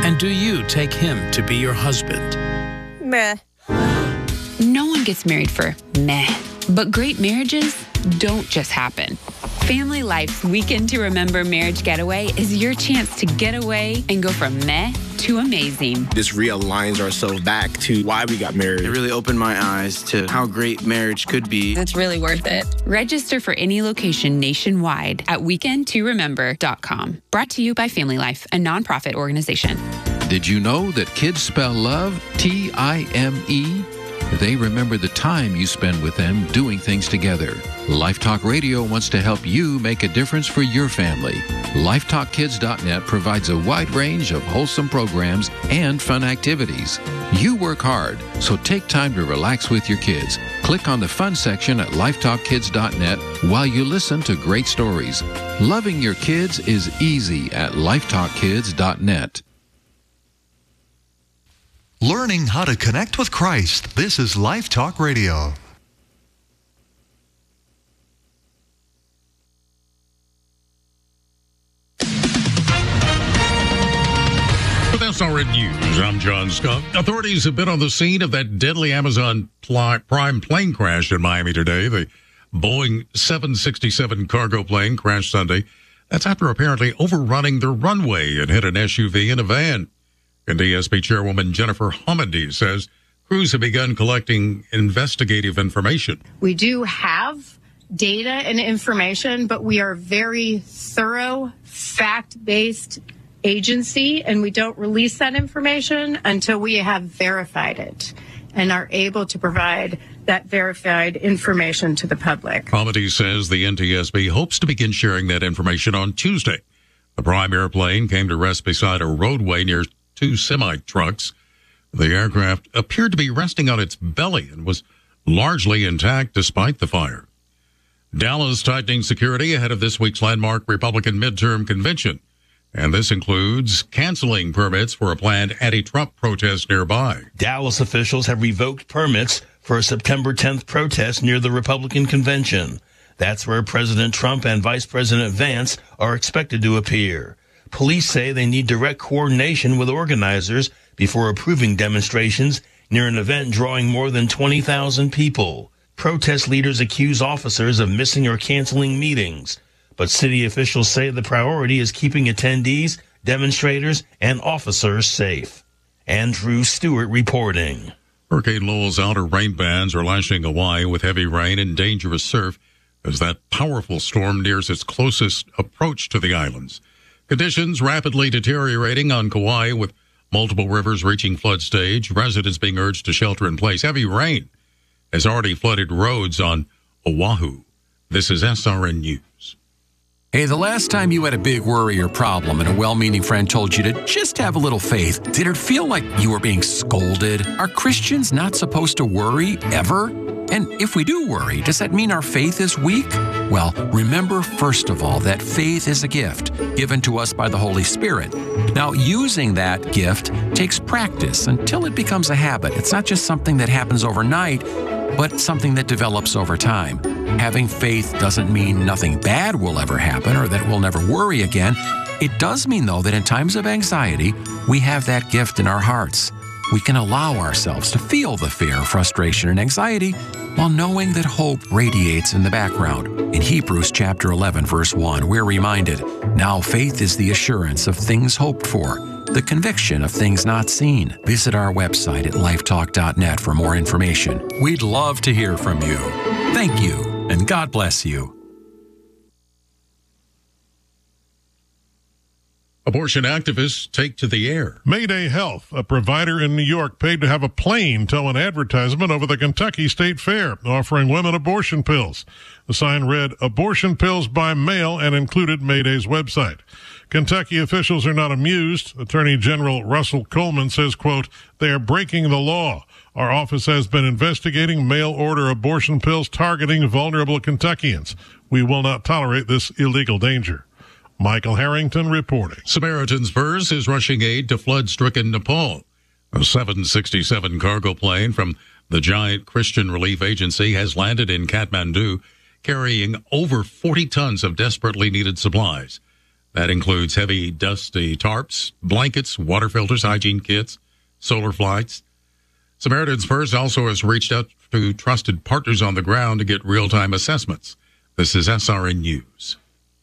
And do you take him to be your husband? Meh. No one gets married for meh. But great marriages don't just happen. Family Life's Weekend to Remember Marriage Getaway is your chance to get away and go from meh to amazing. This realigns ourselves back to why we got married. It really opened my eyes to how great marriage could be. It's really worth it. Register for any location nationwide at weekendtoremember.com. Brought to you by Family Life, a nonprofit organization. Did you know that kids spell love T-I-M-E? They remember the time you spend with them doing things together. Life Talk Radio wants to help you make a difference for your family. LifeTalkKids.net provides a wide range of wholesome programs and fun activities. You work hard, so take time to relax with your kids. Click on the fun section at LifeTalkKids.net while you listen to great stories. Loving your kids is easy at LifeTalkKids.net. Learning how to connect with Christ. This is Life Talk Radio. With SRN News, I'm John Scott. Authorities have been on the scene of that deadly Amazon Prime plane crash in Miami today. The Boeing 767 cargo plane crashed Sunday. That's after apparently overrunning the runway and hit an SUV and a van. NTSB Chairwoman Jennifer Homedy says crews have begun collecting investigative information. We do have data and information, but we are a very thorough, fact-based agency, and we don't release that information until we have verified it and are able to provide that verified information to the public. Homedy says the NTSB hopes to begin sharing that information on Tuesday. The Prime airplane came to rest beside a roadway near two semi-trucks. The aircraft appeared to be resting on its belly and was largely intact despite the fire. Dallas tightening security ahead of this week's landmark Republican midterm convention. And this includes canceling permits for a planned anti-Trump protest nearby. Dallas officials have revoked permits for a September 10th protest near the Republican convention. That's where President Trump and Vice President Vance are expected to appear. Police say they need direct coordination with organizers before approving demonstrations near an event drawing more than 20,000 people. Protest leaders accuse officers of missing or canceling meetings, but city officials say the priority is keeping attendees, demonstrators, and officers safe. Andrew Stewart reporting. Hurricane Lowell's outer rain bands are lashing Hawaii with heavy rain and dangerous surf as that powerful storm nears its closest approach to the islands. Conditions rapidly deteriorating on Kauai with multiple rivers reaching flood stage, residents being urged to shelter in place. Heavy rain has already flooded roads on Oahu. This is SRN News. Hey, the last time you had a big worry or problem and a well-meaning friend told you to just have a little faith, did it feel like you were being scolded? Are Christians not supposed to worry ever? And if we do worry, does that mean our faith is weak? Well, remember first of all that faith is a gift given to us by the Holy Spirit. Now, using that gift takes practice until it becomes a habit. It's not just something that happens overnight, but something that develops over time. Having faith doesn't mean nothing bad will ever happen or that we'll never worry again. It does mean, though, that in times of anxiety, we have that gift in our hearts. We can allow ourselves to feel the fear, frustration, and anxiety while knowing that hope radiates in the background. In Hebrews chapter 11, verse 1, we're reminded, now faith is the assurance of things hoped for, the conviction of things not seen. Visit our website at lifetalk.net for more information. We'd love to hear from you. Thank you, and God bless you. Abortion activists take to the air. Mayday Health, a provider in New York, paid to have a plane tow an advertisement over the Kentucky State Fair, offering women abortion pills. The sign read, "Abortion pills by mail," and included Mayday's website. Kentucky officials are not amused. Attorney General Russell Coleman says, quote, "They are breaking the law. Our office has been investigating mail-order abortion pills targeting vulnerable Kentuckians. We will not tolerate this illegal danger." Michael Harrington reporting. Samaritan's Purse is rushing aid to flood-stricken Nepal. A 767 cargo plane from the Giant Christian Relief Agency has landed in Kathmandu, carrying over 40 tons of desperately needed supplies. That includes heavy, dusty tarps, blankets, water filters, hygiene kits, solar flights. Samaritan's Purse also has reached out to trusted partners on the ground to get real-time assessments. This is SRN News.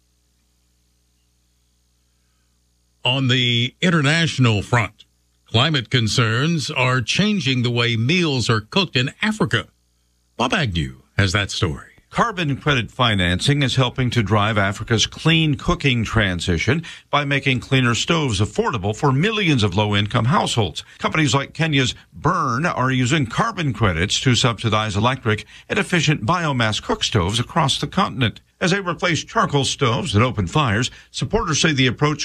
On the international front, climate concerns are changing the way meals are cooked in Africa. Bob Agnew has that story. Carbon credit financing is helping to drive Africa's clean cooking transition by making cleaner stoves affordable for millions of low-income households. Companies like Kenya's Burn are using carbon credits to subsidize electric and efficient biomass cook stoves across the continent. As they replace charcoal stoves and open fires, supporters say the approach